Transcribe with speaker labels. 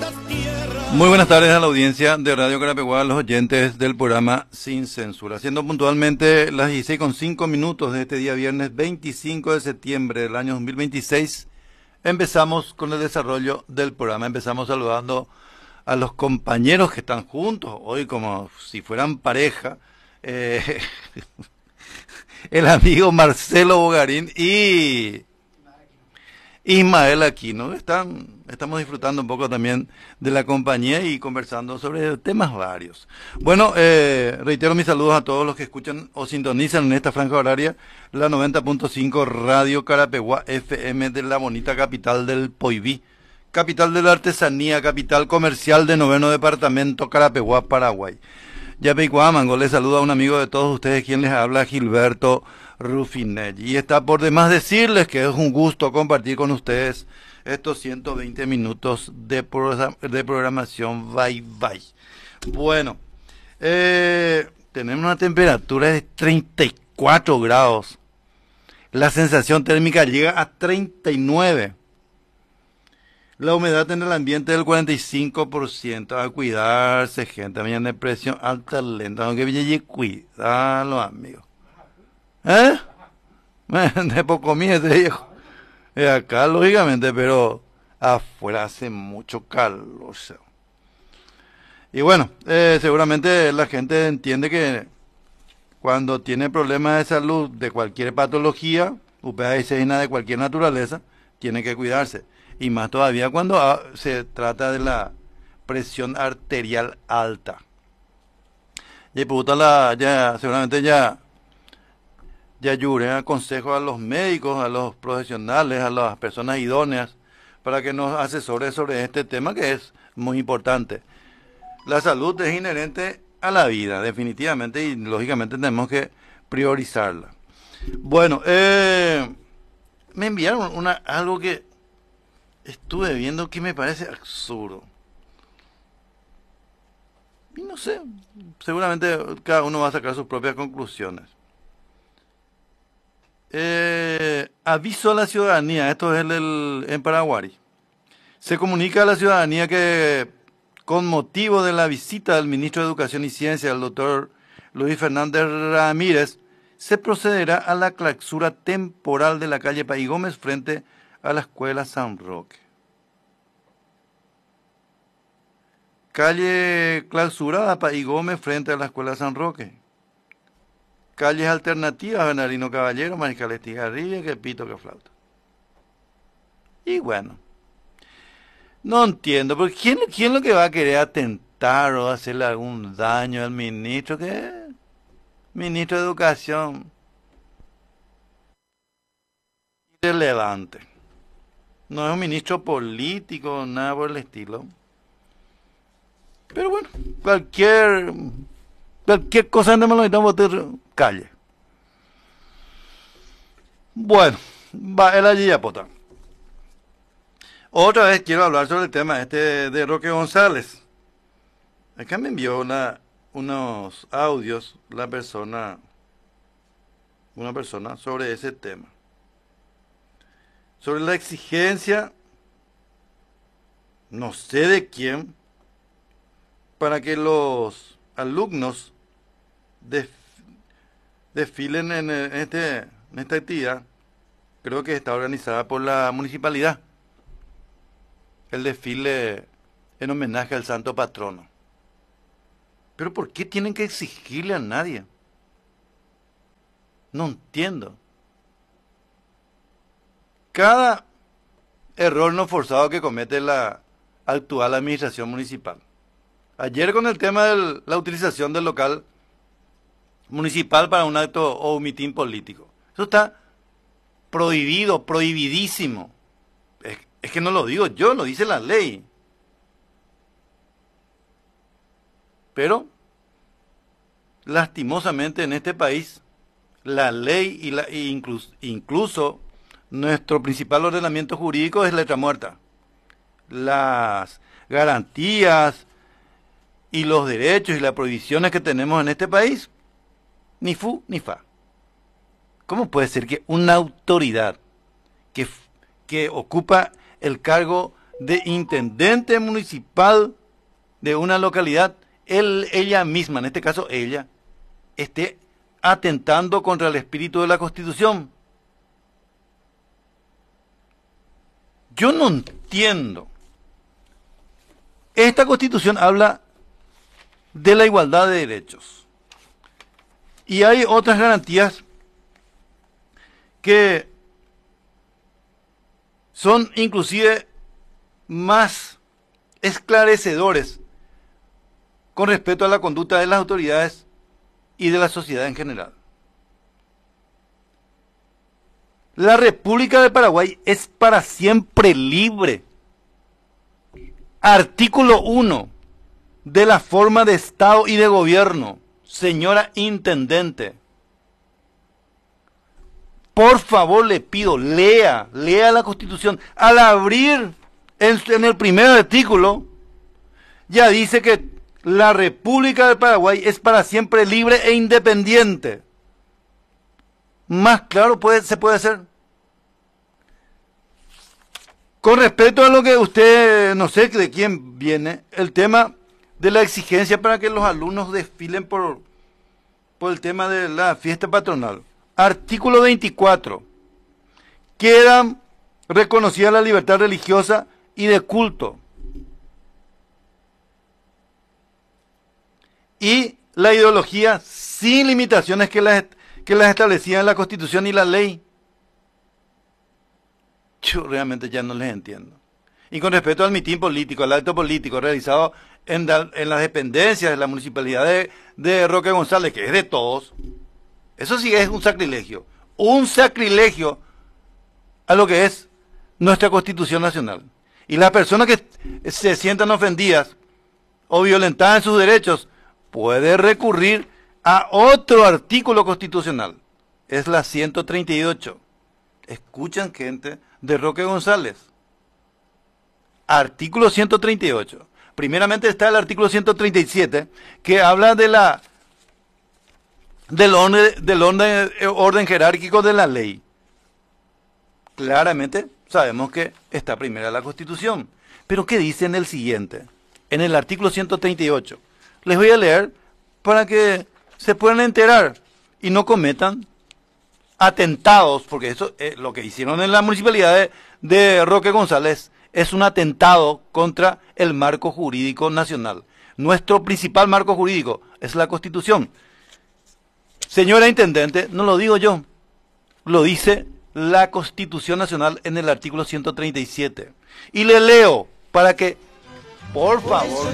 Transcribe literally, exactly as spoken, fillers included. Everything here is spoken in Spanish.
Speaker 1: Muy buenas tardes a la audiencia de Radio Carapeguá, a los oyentes del programa Sin Censura. Siendo puntualmente las dieciséis con cinco minutos de este día viernes veinticinco de septiembre del año dos mil veintiséis, empezamos con el desarrollo del programa. Empezamos saludando a los compañeros que están juntos hoy como si fueran pareja. Eh, el amigo Marcelo Bogarín y Ismael Aquino. Están, estamos disfrutando un poco también de la compañía y conversando sobre temas varios. Bueno, eh, reitero mis saludos a todos los que escuchan o sintonizan en esta franja horaria la noventa punto cinco Radio Carapeguá F M de la bonita capital del Poiví, capital de la artesanía, capital comercial de noveno departamento, Carapeguá, Paraguay. Yapeycuamango, les saluda a un amigo de todos ustedes, quien les habla, Gilberto Rufinelli. Y está por demás decirles que es un gusto compartir con ustedes estos ciento veinte minutos de, pro de programación. Bye bye. Bueno, eh, tenemos una temperatura de treinta y cuatro grados. La sensación térmica llega a treinta y nueve. La humedad en el ambiente del cuarenta y cinco por ciento. A cuidarse, gente. Mañana de presión alta, lenta. Aunque vaya, cuidado, amigos. ¿Eh? De poco mío ese viejo. Eh, acá, lógicamente, pero afuera hace mucho calor. O sea. Y bueno, eh, seguramente la gente entiende que cuando tiene problemas de salud, de cualquier patología, U P A S I de cualquier naturaleza, tiene que cuidarse. Y más todavía cuando ah, se trata de la presión arterial alta. Y por la, ya, seguramente ya, ya ayude, aconsejo a los médicos, a los profesionales, a las personas idóneas, para que nos asesoren sobre este tema que es muy importante. La salud es inherente a la vida, definitivamente, y lógicamente tenemos que priorizarla. Bueno, eh, me enviaron una, algo que estuve viendo que me parece absurdo. Y no sé, seguramente cada uno va a sacar sus propias conclusiones. Eh, aviso a la ciudadanía, esto es el, el, en Paraguay. Se comunica a la ciudadanía que con motivo de la visita del ministro de Educación y Ciencia, el doctor Luis Fernández Ramírez, se procederá a la clausura temporal de la calle Paí Gómez frente a la escuela San Roque. Calle clausurada Paí Gómez frente a la escuela San Roque. Calles alternativas, Bernardino Caballero, Mariscal Estigarribia, que pito, que flauta. Y bueno, no entiendo, porque ¿quién, quién lo que va a querer atentar o hacerle algún daño al ministro? ¿Qué? Ministro de Educación. Irrelevante. No es un ministro político, nada por el estilo. Pero bueno, cualquier cualquier cosa no me lo necesitamos botar calle. Bueno, va el allí apota. Otra vez quiero hablar sobre el tema este de Roque González. Acá me envió una, unos audios la persona, una persona sobre ese tema. Sobre la exigencia, no sé de quién, para que los alumnos def, desfilen en, este, en esta actividad. Creo que está organizada por la municipalidad. El desfile en homenaje al santo patrono. Pero ¿por qué tienen que exigirle a nadie? No entiendo. Cada error no forzado que comete la actual administración municipal. Ayer con el tema de la utilización del local municipal para un acto o un mitin político. Eso está prohibido, prohibidísimo. Es, es que no lo digo yo, lo dice la ley. Pero, lastimosamente en este país, la ley y la, e incluso, incluso nuestro principal ordenamiento jurídico es letra muerta. Las garantías y los derechos y las prohibiciones que tenemos en este país, ni fu ni fa. ¿Cómo puede ser que una autoridad que, que ocupa el cargo de intendente municipal de una localidad, él, ella misma, en este caso ella, esté atentando contra el espíritu de la Constitución. Yo no entiendo. Esta Constitución habla de la igualdad de derechos. Y hay otras garantías que son inclusive más esclarecedores con respecto a la conducta de las autoridades y de la sociedad en general. La República de Paraguay es para siempre libre. Artículo uno de la forma de Estado y de gobierno. Señora Intendente, por favor le pido, lea, lea la Constitución. Al abrir en, en el primer artículo, ya dice que la República de Paraguay es para siempre libre e independiente. Más claro puede, se puede hacer. Con respecto a lo que usted, no sé de quién viene, el tema de la exigencia para que los alumnos desfilen por, por el tema de la fiesta patronal. Artículo veinticuatro. Queda reconocida la libertad religiosa y de culto. Y la ideología sin limitaciones que las, que las establecían la Constitución y la ley. Yo realmente ya no les entiendo. Y con respecto al mitin político, al acto político realizado en, la, en las dependencias de la municipalidad de, de Roque González, que es de todos, eso sí es un sacrilegio. Un sacrilegio a lo que es nuestra Constitución Nacional. Y las personas que se sientan ofendidas o violentadas en sus derechos puede recurrir a otro artículo constitucional. Es la ciento treinta y ocho. Escuchan, gente de Roque González. Artículo ciento treinta y ocho. Primeramente está el artículo ciento treinta y siete, que habla de la del orden, del orden, orden jerárquico de la ley. Claramente sabemos que está primera la Constitución. Pero ¿qué dice en el siguiente? En el artículo ciento treinta y ocho. Les voy a leer para que se puedan enterar y no cometan atentados, porque eso eh, lo que hicieron en la municipalidad de, de Roque González es un atentado contra el marco jurídico nacional. Nuestro principal marco jurídico es la Constitución. Señora Intendente, no lo digo yo, lo dice la Constitución Nacional en el artículo ciento treinta y siete. Y le leo para que, por favor...